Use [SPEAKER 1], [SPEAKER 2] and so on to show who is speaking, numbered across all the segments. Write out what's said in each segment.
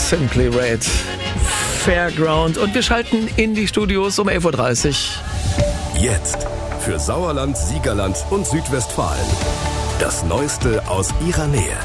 [SPEAKER 1] Simply Red, Fairground und wir schalten in die Studios um 11.30 Uhr.
[SPEAKER 2] Jetzt für Sauerland, Siegerland und Südwestfalen. Das Neueste aus ihrer Nähe.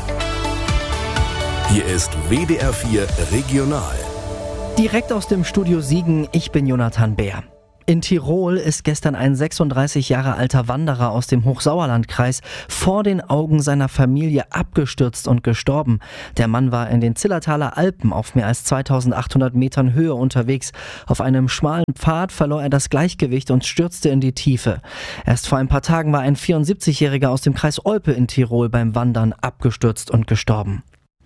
[SPEAKER 2] Hier ist WDR 4 Regional.
[SPEAKER 3] Direkt aus dem Studio Siegen, ich bin Jonathan Bär. In Tirol ist gestern ein 36 Jahre alter Wanderer aus dem Hochsauerlandkreis vor den Augen seiner Familie abgestürzt und gestorben. Der Mann war in den Zillertaler Alpen auf mehr als 2800 Metern Höhe unterwegs. Auf einem schmalen Pfad verlor er das Gleichgewicht und stürzte in die Tiefe. Erst vor ein paar Tagen war ein 74-Jähriger aus dem Kreis Olpe in Tirol beim Wandern abgestürzt und gestorben.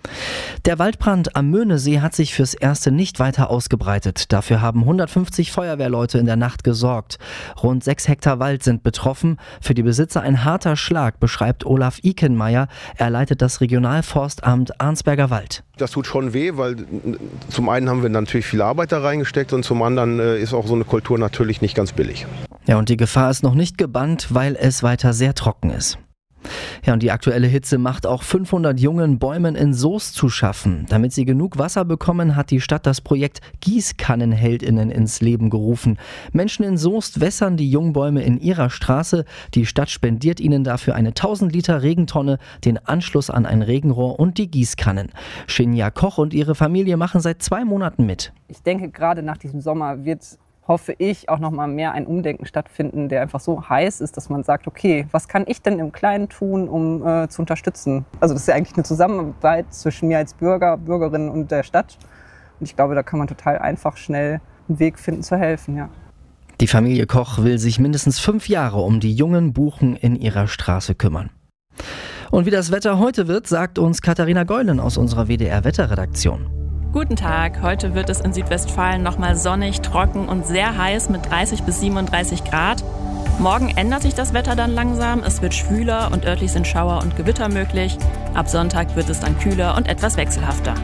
[SPEAKER 3] Der Waldbrand am Möhnesee hat sich fürs Erste nicht weiter ausgebreitet. Dafür haben 150 Feuerwehrleute in der Nacht gesorgt. Rund 6 Hektar Wald sind betroffen. Für die Besitzer ein harter Schlag, beschreibt Olaf Ikenmeier. Er leitet das Regionalforstamt Arnsberger Wald.
[SPEAKER 4] Das tut schon weh, weil zum einen haben wir natürlich viel Arbeit da reingesteckt und zum anderen ist auch so eine Kultur natürlich nicht ganz billig.
[SPEAKER 3] Ja, und die Gefahr ist noch nicht gebannt, weil es weiter sehr trocken ist. Ja, und die aktuelle Hitze macht auch 500 jungen Bäumen in Soest zu schaffen. Damit sie genug Wasser bekommen, hat die Stadt das Projekt GießkannenheldInnen ins Leben gerufen. Menschen in Soest wässern die Jungbäume in ihrer Straße. Die Stadt spendiert ihnen dafür eine 1000 Liter Regentonne, den Anschluss an ein Regenrohr und die Gießkannen. Shinja Koch und ihre Familie machen seit 2 Monaten mit.
[SPEAKER 5] Ich denke, gerade nach diesem Sommer wird, hoffe ich, auch noch mal mehr ein Umdenken stattfinden, der einfach so heiß ist, dass man sagt, okay, was kann ich denn im Kleinen tun, um zu unterstützen? Also das ist ja eigentlich eine Zusammenarbeit zwischen mir als Bürger, Bürgerin und der Stadt. Und ich glaube, da kann man total einfach schnell einen Weg finden zu helfen, ja.
[SPEAKER 3] Die Familie Koch will sich mindestens 5 Jahre um die jungen Buchen in ihrer Straße kümmern. Und wie das Wetter heute wird, sagt uns Katharina Geulen aus unserer WDR-Wetterredaktion.
[SPEAKER 6] Guten Tag, heute wird es in Südwestfalen nochmal sonnig, trocken und sehr heiß mit 30 bis 37 Grad. Morgen ändert sich das Wetter dann langsam, es wird schwüler und örtlich sind Schauer und Gewitter möglich. Ab Sonntag wird es dann kühler und etwas wechselhafter.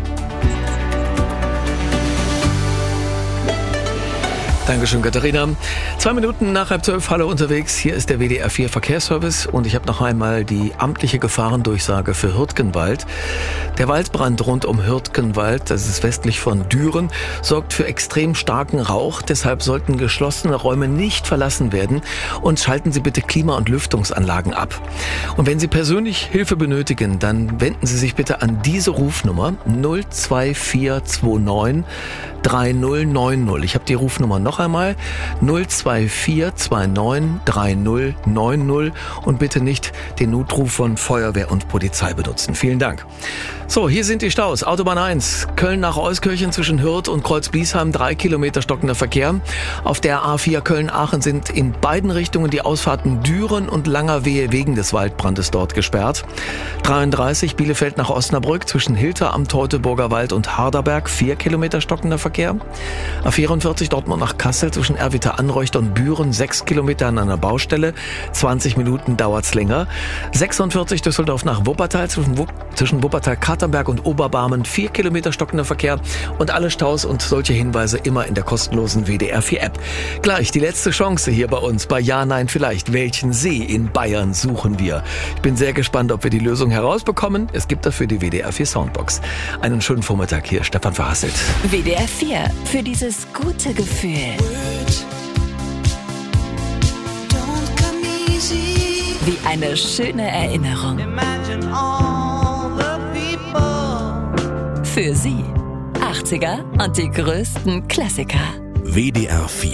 [SPEAKER 1] Dankeschön, Katharina. 2 Minuten nach 11:30, hallo unterwegs. Hier ist der WDR 4 Verkehrsservice und ich habe noch einmal die amtliche Gefahrendurchsage für Hürtgenwald. Der Waldbrand rund um Hürtgenwald, das ist westlich von Düren, sorgt für extrem starken Rauch. Deshalb sollten geschlossene Räume nicht verlassen werden und schalten Sie bitte Klima- und Lüftungsanlagen ab. Und wenn Sie persönlich Hilfe benötigen, dann wenden Sie sich bitte an diese Rufnummer 02429 3090. Ich habe die Rufnummer noch einmal 02429 3090 und bitte nicht den Notruf von Feuerwehr und Polizei benutzen. Vielen Dank. So, hier sind die Staus. Autobahn 1, Köln nach Euskirchen zwischen Hürth und Kreuzbliesheim, 3 Kilometer stockender Verkehr. Auf der A4 Köln-Aachen sind in beiden Richtungen die Ausfahrten Düren und Langerwehe wegen des Waldbrandes dort gesperrt. 33 Bielefeld nach Osnabrück zwischen Hilter am Teutoburger Wald und Harderberg, 4 Kilometer stockender Verkehr. A44 Dortmund nach Kassel zwischen Erwitter-Anreuchter und Büren, 6 Kilometer an einer Baustelle, 20 Minuten dauert's länger. 46 Düsseldorf nach Wuppertal zwischen Wuppertal-Katernberg und Oberbarmen, 4 Kilometer stockender Verkehr und alle Staus und solche Hinweise immer in der kostenlosen WDR 4 App. Gleich die letzte Chance hier bei uns bei Ja, Nein, Vielleicht. Welchen See in Bayern suchen wir? Ich bin sehr gespannt, ob wir die Lösung herausbekommen. Es gibt dafür die WDR 4 Soundbox. Einen schönen Vormittag hier, Stefan Verhasselt.
[SPEAKER 7] WDR 4 für dieses gute Gefühl. Wie eine schöne Erinnerung. Für Sie 80er und die größten Klassiker.
[SPEAKER 2] WDR 4